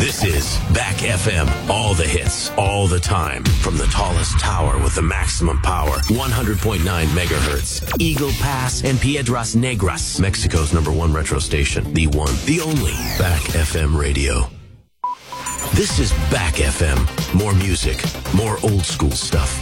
This is Back FM. All the hits, all the time. From the tallest tower with the maximum power. 100.9 megahertz. Eagle Pass and Piedras Negras. Mexico's #1 retro station. The one, the only. Back FM radio. This is Back FM. More music, more old school stuff.